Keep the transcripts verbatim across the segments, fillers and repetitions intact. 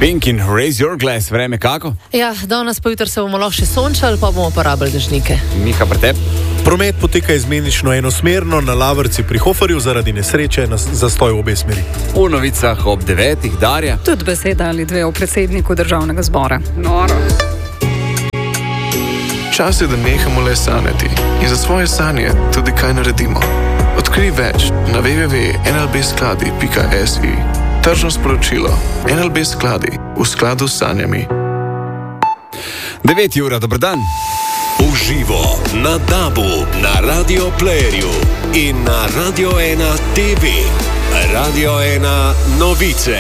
Pink in Raise Your Glass, vreme kako? Ja, danes pa jutri se bomo lahko še sončali, pa bomo uporabljali dežnike. Miha, pri tebi? Promet poteka izmenično enosmerno, na Lavrci pri Hoferju zaradi nesreče na zastoj v obe smeri. V novicah ob devetih, Darja. Tudi beseda ali dve o predsedniku državnega zbora. Noro. Čas je, da nehamo le sanjati in za svoje sanje tudi kaj naredimo. Odkrij več na w w w pika n l b skladi pika s i. Tržno sporočilo. N L B skladi v skladu s sanjami. devet ura, dober dan. Uživo na Dabu, na Radio Playerju in na Radio ena T V. Radio ena novice.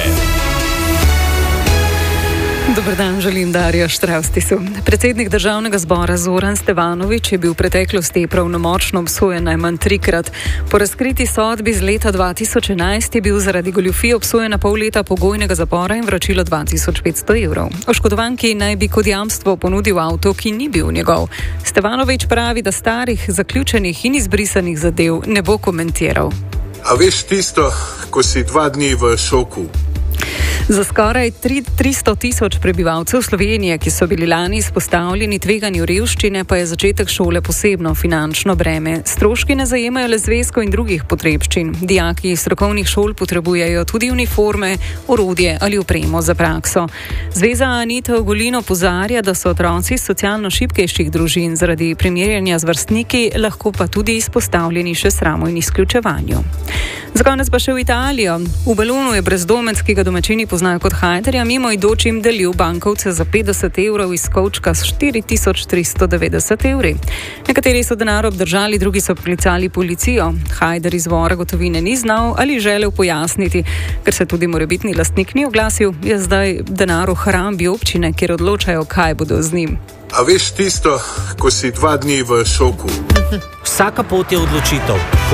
Dober dan, želim Darja Štravstisu. Predsednik državnega zbora Zoran Stevanović je bil v preteklosti pravnomočno obsojen najmanj trikrat. Po razkriti sodbi z leta dva tisoč enajst je bil zaradi goljufije obsojen na pol leta pogojnega zapora in vračilo dva tisoč petsto evrov. Oškodovanki naj bi kot jamstvo ponudil avto, ki ni bil njegov. Stevanović pravi, da starih, zaključenih in izbrisanih zadev ne bo komentiral. A veš tisto, ko si dva dni v šoku? Za skoraj tristo tisoč prebivalcev Slovenije, ki so bili lani izpostavljeni tveganju revščine, pa je začetek šole posebno finančno breme. Stroški ne zajemajo le zvezkov in drugih potrebščin. Dijaki iz strokovnih šol potrebujejo tudi uniforme, orodje ali opremo za prakso. Zveza Anita Ogulin opozarja, da so otroci iz socialno šibkejših družin zaradi primerjanja z vrstniki lahko pa tudi izpostavljeni še sramu in izključevanju. Za konec pa še v Italijo. V Belunu je brezdomec, ki ga domačini poznajo kot hajderja, mimoidočim delil bankovce za petdeset evrov iz kovčka s štiri tisoč tristo devetdeset evri. Nekateri so denar obdržali, drugi so poklicali policijo. Hajder izvora gotovine ni znal ali želel pojasniti, ker se tudi morebitni lastnik ni oglasil, je zdaj denar v hrambi občine, kjer odločajo, kaj bodo z njim. A veš tisto, ko si dva dni v šoku? Vsaka pot je odločitev.